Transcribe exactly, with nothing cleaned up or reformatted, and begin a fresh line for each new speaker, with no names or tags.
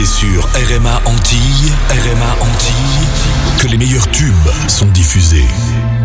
C'est sur R M A Antilles, R M A Antilles, que les meilleurs tubes sont diffusés.